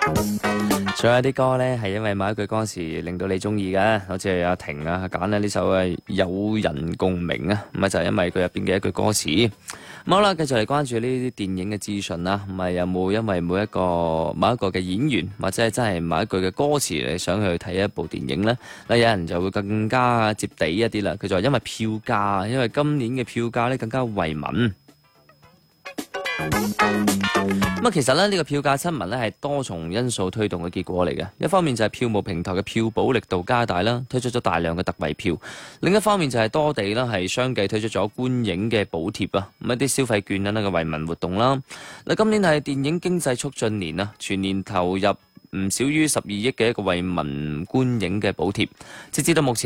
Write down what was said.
仲有啲歌咧係因為某一句歌詞令到你中意嘅，好似係阿婷啊揀呢首係有人共鳴啊，咁啊就係因為佢入邊嘅一句歌詞。好啦，繼續嚟關注呢啲電影嘅資訊啦。唔係有冇因為某一個嘅演員或者係真係某一句嘅歌詞你想去睇一部電影呢？有人就會更加接地一啲啦。佢就話因為票價，因為今年嘅票價咧更加惠民。咁其實呢個票價親民咧係多重因素推動嘅結果嚟嘅。一方面就係票務平台嘅票補力度加大啦，推出咗大量嘅特惠票；另一方面就係多地啦係相繼推出咗觀影嘅補貼啊，咁一啲消費券等等嘅惠民活動啦。嗱，今年係電影經濟促進年啊，全年投入唔少於12億嘅一個惠民觀影嘅補貼，直至到目前。